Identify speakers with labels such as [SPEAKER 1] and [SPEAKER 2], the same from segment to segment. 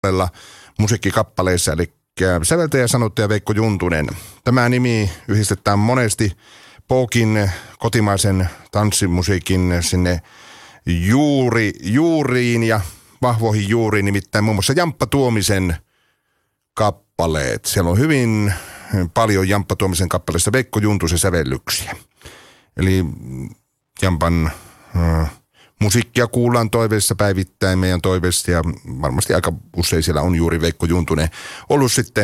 [SPEAKER 1] musiikkikappaleissa, eli säveltäjä ja sanottaja Veikko Juntunen. Tämä nimi yhdistetään monesti Pokin kotimaisen tanssimusiikin sinne juuriin ja vahvoihin juuriin, nimittäin muun muassa Jamppa Tuomisen kappaleet. Siellä on hyvin paljon Jamppa Tuomisen kappaleista Veikko Juntusen sävellyksiä. Eli Jampan musiikkia kuullaan toiveissa päivittäin meidän toiveissa ja varmasti aika usein siellä on juuri Veikko Juntunen ollut sitten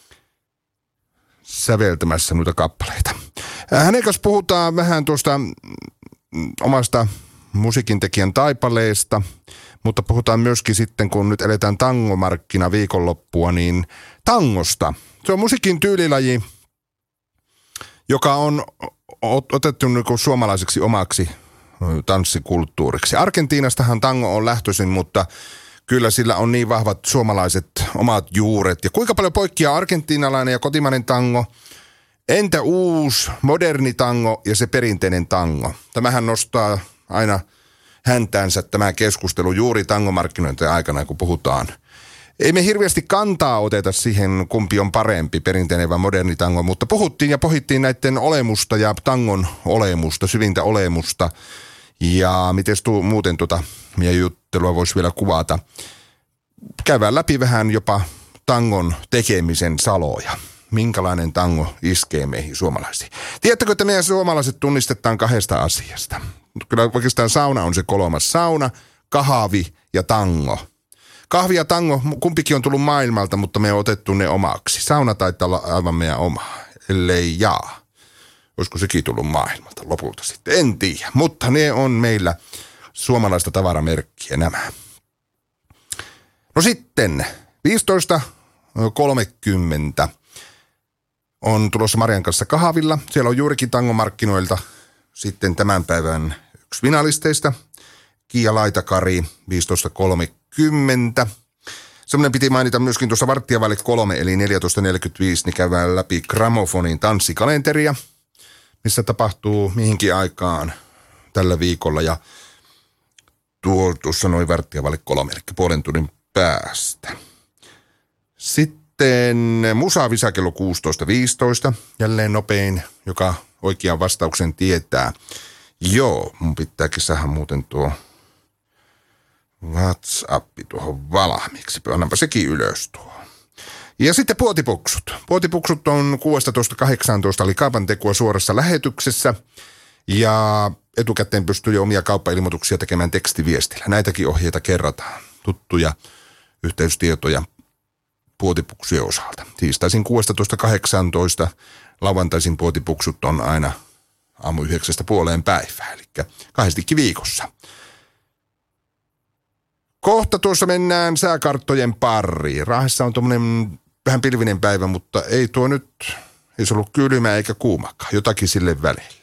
[SPEAKER 1] säveltämässä noita kappaleita. Hänen kanssa puhutaan vähän tuosta omasta musiikintekijän taipaleesta, mutta puhutaan myöskin sitten, kun nyt eletään tangomarkkina viikonloppua, niin tangosta. Se on musiikin tyylilaji, joka on otettu niin suomalaiseksi omaksi tanssikulttuuriksi. Argentiinastahan tango on lähtöisin, mutta kyllä sillä on niin vahvat suomalaiset omat juuret. Ja kuinka paljon poikkeaa argentiinalainen ja kotimainen tango? Entä uusi, moderni tango ja se perinteinen tango? Tämähän nostaa aina häntäänsä tämä keskustelu juuri tangomarkkinoiden aikana, kun puhutaan. Ei me hirveästi kantaa oteta siihen, kumpi on parempi, perinteinen vai moderni tango, mutta puhuttiin ja pohittiin näiden olemusta ja tangon olemusta, syvintä olemusta. Ja miten muuten meidän juttelua voisi vielä kuvata. Käydään läpi vähän jopa tangon tekemisen saloja. Minkälainen tango iskee meihin suomalaisiin? Tiedättekö, että meidän suomalaiset tunnistetaan kahdesta asiasta? Kyllä oikeastaan sauna on se kolmas. Sauna, kahvi ja tango. Kahvi ja tango, kumpikin on tullut maailmalta, mutta me on otettu ne omaksi. Sauna taitaa olla aivan meidän oma, ellei jaa. Olisiko sekin tullut maailmalta lopulta sitten? En tiedä, mutta ne on meillä suomalaista tavaramerkkiä nämä. No sitten 15.30 on tulossa Marian kanssa kahvilla. Siellä on juurikin tangomarkkinoilta sitten tämän päivän yksi finalisteista. Kiia Laitakari 15.30. Semmoinen piti mainita myöskin tuossa 3:15, eli 14.45, niin käydään läpi Gramofonin tanssikalenteria, missä tapahtuu mihinkin aikaan tällä viikolla. Ja tuossa noin 3:15, eli puolen tunnin päästä. Sitten Musavisa kello 16.15, jälleen nopein, joka oikean vastauksen tietää. Joo, mun pitääkin saada muuten tuo WhatsAppi tuohon valmiiksi. Annaanpa sekin ylös tuo. Ja sitten puotipuksut. Puotipuksut on 16.18, eli kaupantekua suorassa lähetyksessä. Ja etukäteen pystyy jo omia kauppailmoituksia tekemään tekstiviestillä. Näitäkin ohjeita kerrataan. Tuttuja yhteystietoja puotipuksujen osalta. Tiistaisin 16.18, lauantaisin puotipuksut on aina aamu 9:00 päivää, eli kahdestikin viikossa. Kohta tuossa mennään sääkarttojen pariin. Raahessa on tuommoinen vähän pilvinen päivä, mutta ei tuo nyt, ei se ollut kylmä eikä kuumakaan, jotakin sille välillä.